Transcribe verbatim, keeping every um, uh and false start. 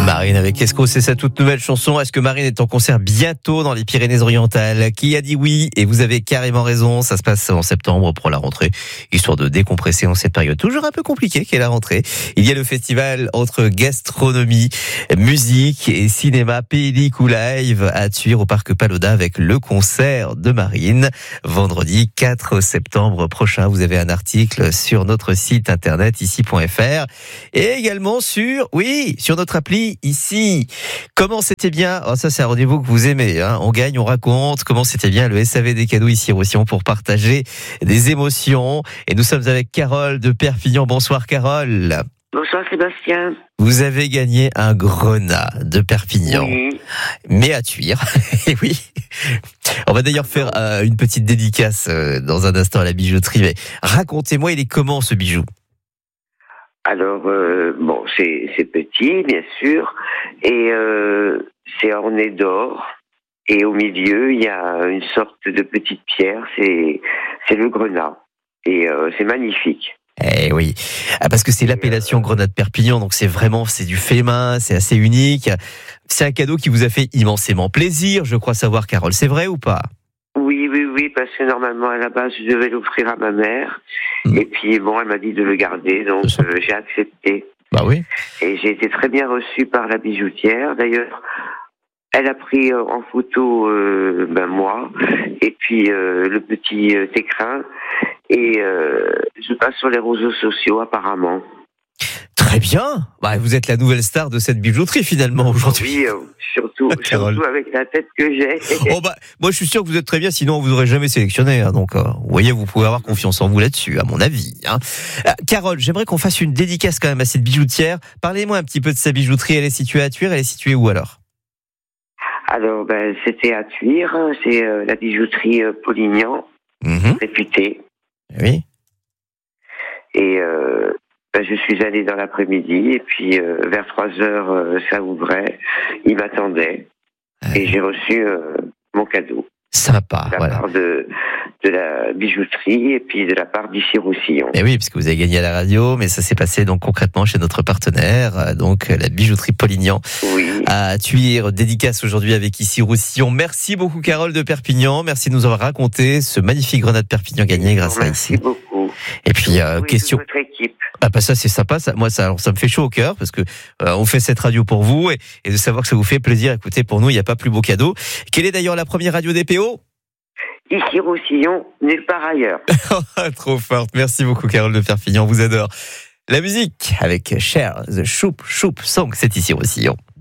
Marine avec Escroc, c'est sa toute nouvelle chanson. Est-ce que Marine est en concert bientôt dans les Pyrénées-Orientales? Qui a dit oui? Et vous avez carrément raison, ça se passe en septembre pour la rentrée, histoire de décompresser en cette période toujours un peu compliquée qu'est la rentrée. Il y a le festival entre gastronomie, musique et cinéma Pellicou Live à Thuir au Parc Palau-d'A avec le concert de Marine vendredi quatre septembre prochain. Vous avez un article sur notre site internet ici point f r et également sur, oui, sur notre appli ici. Comment c'était bien? Oh, ça c'est un rendez-vous que vous aimez, hein. On gagne, on raconte. Comment c'était bien le S A V des cadeaux ici Roussillon pour partager des émotions. Et nous sommes avec Carole de Perpignan. Bonsoir Carole. Bonsoir Sébastien. Vous avez gagné un grenat de Perpignan, oui. mais à Thuir. Et oui. On va d'ailleurs faire euh, une petite dédicace euh, dans un instant à la bijouterie. Mais racontez-moi, il est comment ce bijou? Alors, euh, bon, c'est, c'est petit, bien sûr, et euh, c'est orné d'or. Et au milieu, il y a une sorte de petite pierre, c'est, c'est le grenat. Et euh, c'est magnifique. Eh oui, ah, parce que c'est l'appellation grenat de Perpignan, donc c'est vraiment, c'est du fait main, c'est assez unique. C'est un cadeau qui vous a fait immensément plaisir, je crois savoir, Carole, c'est vrai ou pas? Oui, oui, oui, parce que normalement, à la base, je devais l'offrir à ma mère. Mmh. Et puis, bon, elle m'a dit de le garder, donc euh, j'ai accepté. Bah oui. Et j'ai été très bien reçue par la bijoutière. D'ailleurs, elle a pris euh, en photo euh, ben, moi, et puis euh, le petit euh, écrin. Et euh, je passe sur les réseaux sociaux, apparemment. Très bien. Bah, vous êtes la nouvelle star de cette bijouterie, finalement, aujourd'hui. Oui, euh, surtout, surtout avec la tête que j'ai. Oh bah, moi, je suis sûr que vous êtes très bien, sinon, on vous aurait jamais sélectionné. Hein, donc, euh, vous voyez, vous pouvez avoir confiance en vous là-dessus, à mon avis. Hein. Euh, Carole, j'aimerais qu'on fasse une dédicace quand même à cette bijoutière. Parlez-moi un petit peu de sa bijouterie. Elle est située à Thuir. Elle est située où, alors? Alors, ben, c'était à Thuir. C'est euh, la bijouterie euh, Polignan, mmh. réputée. Oui. Et euh, ben, je suis allé dans l'après-midi et puis euh, vers trois heures euh, ça ouvrait. Il m'attendait euh... et j'ai reçu euh, mon cadeau. Sympa, de la voilà. part de, de la bijouterie et puis de la part d'ici Roussillon. Et oui, parce que vous avez gagné à la radio, mais ça s'est passé donc concrètement chez notre partenaire, donc la bijouterie Polignan. Oui. À Thuir, dédicace aujourd'hui avec ici Roussillon. Merci beaucoup Carole de Perpignan, merci de nous avoir raconté ce magnifique grenat de Perpignan gagné grâce à ici. Merci beaucoup. Et puis euh, oui, question. Votre équipe. Ah bah ça c'est sympa, ça, moi ça, alors ça me fait chaud au cœur parce que euh, on fait cette radio pour vous et, et de savoir que ça vous fait plaisir. Écoutez, pour nous il n'y a pas plus beau cadeau. Quelle est d'ailleurs la première radio des P O? Ici Roussillon, nulle part ailleurs. Trop forte. Merci beaucoup Carole de Perpignan, on vous adore. La musique avec Cher, The Choup Choup Song, c'est ici Roussillon.